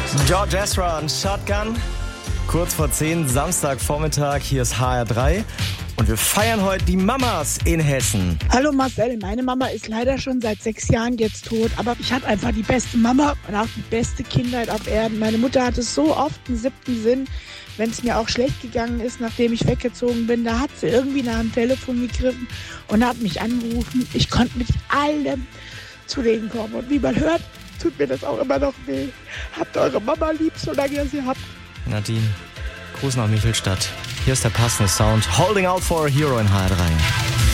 George Ezra und Shotgun. Kurz vor 10, Samstagvormittag, hier ist HR3. Und wir feiern heute die Mamas in Hessen. Hallo Marcel, meine Mama ist leider schon seit 6 Jahren jetzt tot, aber ich hatte einfach die beste Mama und auch die beste Kindheit auf Erden. Meine Mutter hatte so oft einen 7. Sinn, wenn es mir auch schlecht gegangen ist, nachdem ich weggezogen bin. Da hat sie irgendwie nach dem Telefon gegriffen und hat mich angerufen. Ich konnte mit allem zu denen kommen und wie man hört, tut mir das auch immer noch weh. Habt eure Mama lieb, solange ihr sie habt. Nadine, Gruß nach Michelstadt. Hier ist der passende Sound. Holding Out for a Hero in HR3.